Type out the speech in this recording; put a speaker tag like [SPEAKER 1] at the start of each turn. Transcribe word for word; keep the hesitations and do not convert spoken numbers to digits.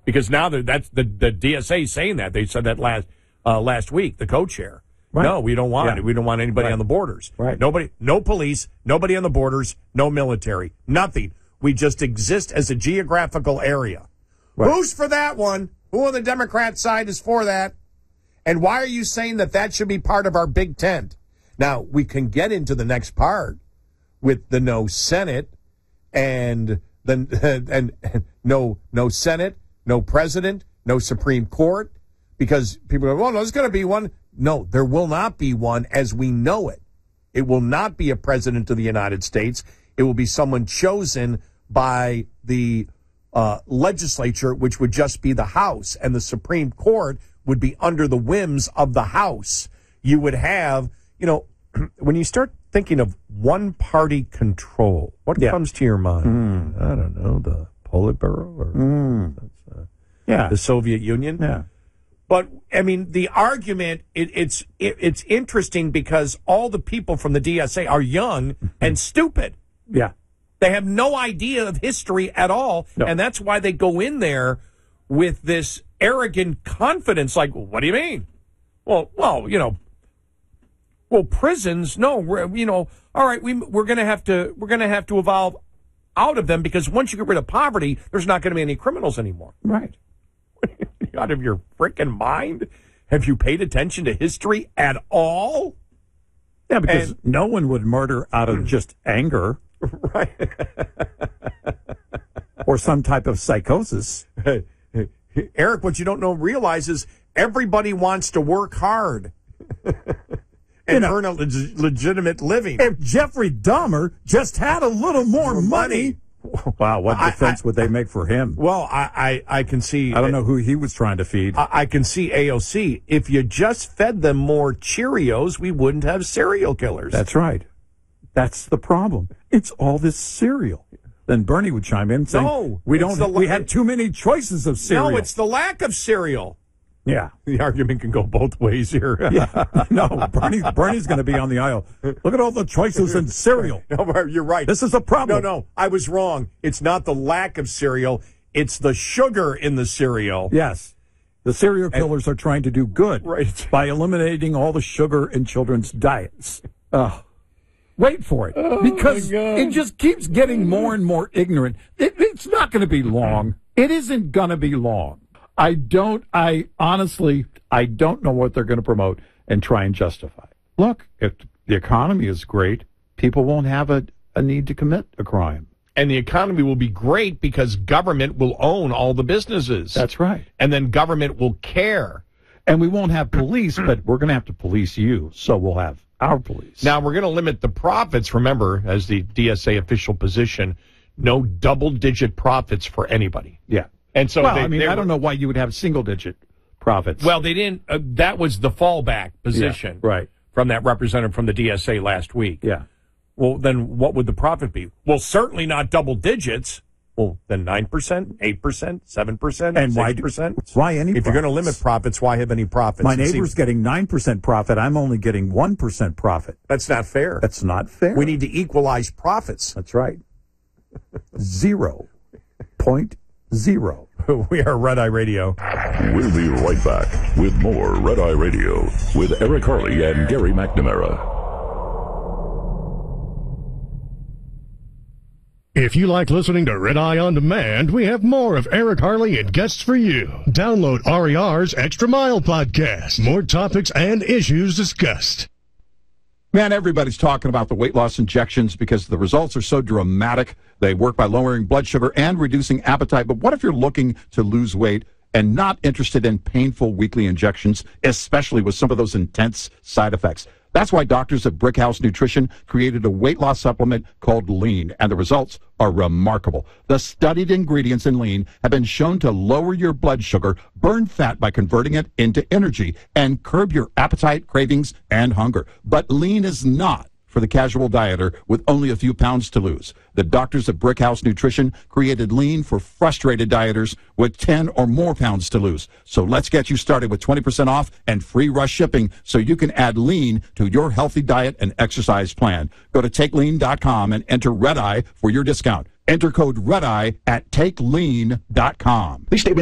[SPEAKER 1] Because now that's the, the D S A saying that. They said that last uh, last week, the co-chair. Right. No, we don't want yeah. it. We don't want anybody right. on the borders.
[SPEAKER 2] Right.
[SPEAKER 1] Nobody, no police, nobody on the borders, no military, nothing. We just exist as a geographical area. Right. Who's for that one? Who on the Democrat side is for that? And why are you saying that that should be part of our big tent? Now, we can get into the next part with the no Senate and the and, and no no Senate, no president, no Supreme Court, because people go, well, no, there's going to be one. No, there will not be one as we know it. It will not be a president of the United States. It will be someone chosen by the uh, legislature, which would just be the House, and the Supreme Court would be under the whims of the House. You would have, you know, when you start thinking of one-party control, what yeah. comes to your mind?
[SPEAKER 2] Mm.
[SPEAKER 1] I don't know, the Politburo or
[SPEAKER 2] mm.
[SPEAKER 1] that's, uh,
[SPEAKER 2] yeah.
[SPEAKER 1] the Soviet Union?
[SPEAKER 2] Yeah.
[SPEAKER 1] But, I mean, the argument, it, it's it, it's interesting because all the people from the D S A are young and stupid.
[SPEAKER 2] Yeah.
[SPEAKER 1] They have no idea of history at all, no. and that's why they go in there with this arrogant confidence, like, well, what do you mean? Well, well, you know, well, prisons, no, we're, you know, all right, we, we're going to have to we're going to have to evolve out of them because once you get rid of poverty, there's not going to be any criminals anymore.
[SPEAKER 2] Right.
[SPEAKER 1] Out of your freaking mind? Have you paid attention to history at all?
[SPEAKER 2] Yeah, because and, no one would murder out of just anger.
[SPEAKER 1] Right.
[SPEAKER 2] Or some type of psychosis.
[SPEAKER 1] Eric, what you don't know realize is everybody wants to work hard and you know, earn a leg- legitimate living.
[SPEAKER 2] If Jeffrey Dahmer just had a little more money. money Wow, what defense I, I, would they make for him?
[SPEAKER 1] Well, I, I, I can see...
[SPEAKER 2] I don't know who he was trying to feed.
[SPEAKER 1] I, I can see A O C. If you just fed them more Cheerios, we wouldn't have serial killers.
[SPEAKER 2] That's right. That's the problem. It's all this cereal. Then Bernie would chime in saying,
[SPEAKER 1] no,
[SPEAKER 2] we don't. The, we had too many choices of cereal.
[SPEAKER 1] No, it's the lack of cereal.
[SPEAKER 2] Yeah.
[SPEAKER 1] The argument can go both ways here.
[SPEAKER 2] Yeah. No, Bernie, Bernie's going to be on the aisle. Look at all the choices in cereal.
[SPEAKER 1] No, you're right.
[SPEAKER 2] This is a problem.
[SPEAKER 1] No, no, I was wrong. It's not the lack of cereal. It's the sugar in the cereal.
[SPEAKER 2] Yes. The serial killers and, are trying to do good
[SPEAKER 1] right.
[SPEAKER 2] by eliminating all the sugar in children's diets. Oh. Wait for it,
[SPEAKER 1] oh
[SPEAKER 2] because it just keeps getting more and more ignorant. It, it's not going to be long. It isn't going to be long. I don't, I honestly, I don't know what they're going to promote and try and justify. Look, if the economy is great, people won't have a, a need to commit a crime.
[SPEAKER 1] And the economy will be great because government will own all the businesses.
[SPEAKER 2] That's right.
[SPEAKER 1] And then government will care.
[SPEAKER 2] And we won't have police, but we're going to have to police you, so we'll have our police.
[SPEAKER 1] Now, we're going to limit the profits. Remember, as the D S A official position, no double-digit profits for anybody.
[SPEAKER 2] Yeah.
[SPEAKER 1] And so
[SPEAKER 2] well,
[SPEAKER 1] they,
[SPEAKER 2] I mean,
[SPEAKER 1] they
[SPEAKER 2] I
[SPEAKER 1] were,
[SPEAKER 2] don't know why you would have single-digit profits.
[SPEAKER 1] Well, they didn't. Uh, that was the fallback position
[SPEAKER 2] yeah, right.
[SPEAKER 1] from that representative from the D S A last week.
[SPEAKER 2] Yeah.
[SPEAKER 1] Well, then what would the profit be? Well, certainly not double digits. Well, then nine percent, eight percent, seven percent,
[SPEAKER 2] and
[SPEAKER 1] six percent.
[SPEAKER 2] Why, why any
[SPEAKER 1] If
[SPEAKER 2] profits?
[SPEAKER 1] you're going to limit profits, why have any profits?
[SPEAKER 2] My neighbor's See, getting nine percent profit. I'm only getting one percent profit.
[SPEAKER 1] That's not fair.
[SPEAKER 2] That's not fair.
[SPEAKER 1] We need to equalize profits.
[SPEAKER 2] That's right. Zero point zero.
[SPEAKER 1] We are Red Eye Radio.
[SPEAKER 3] We'll be right back with more Red Eye Radio with Eric Harley and Gary McNamara.
[SPEAKER 4] If you like listening to Red Eye On Demand, we have more of Eric Harley and guests for you. Download R E R's Extra Mile podcast. More topics and issues discussed.
[SPEAKER 5] Man, everybody's talking about the weight loss injections because the results are so dramatic. They work by lowering blood sugar and reducing appetite. But what if you're looking to lose weight and not interested in painful weekly injections, especially with some of those intense side effects? That's why doctors at Brickhouse Nutrition created a weight loss supplement called Lean, and the results are remarkable. The studied ingredients in Lean have been shown to lower your blood sugar, burn fat by converting it into energy, and curb your appetite, cravings, and hunger. But Lean is not for the casual dieter with only a few pounds to lose. The doctors at Brickhouse Nutrition created Lean for frustrated dieters with ten or more pounds to lose. So let's get you started with twenty percent off and free rush shipping so you can add Lean to your healthy diet and exercise plan. Go to take lean dot com and enter Red Eye for your discount. Enter code Red Eye at take lean dot com. These statements